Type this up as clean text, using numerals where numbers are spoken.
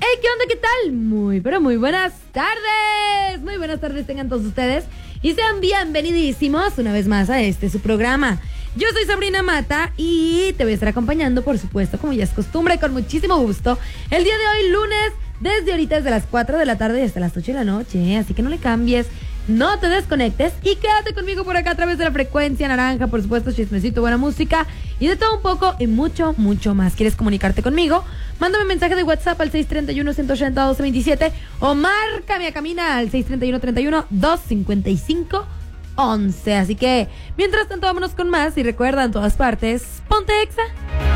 ¿Qué onda? ¿Qué tal? Muy, pero muy buenas tardes. Muy buenas tardes tengan todos ustedes y sean bienvenidísimos una vez más a su programa. Yo soy Sabrina Mata y te voy a estar acompañando, por supuesto, como ya es costumbre, con muchísimo gusto. El día de hoy, lunes, desde ahorita, desde las 4 de la tarde y hasta las 8 de la noche. Así que no le cambies, no te desconectes y quédate conmigo por acá a través de la frecuencia naranja, por supuesto, chismecito, buena música y de todo un poco y mucho, mucho más. ¿Quieres comunicarte conmigo? Mándame un mensaje de WhatsApp al 631-180-1227 o márcame a cabina al 631-31-255-11. Así que, mientras tanto, vámonos con más y recuerda, en todas partes, ponte Exa.